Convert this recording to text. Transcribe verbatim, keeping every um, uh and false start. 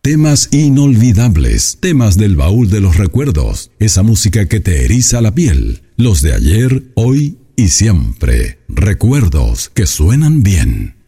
temas inolvidables, temas del baúl de los recuerdos, esa música que te eriza la piel, los de ayer, hoy y siempre. Recuerdos que suenan bien.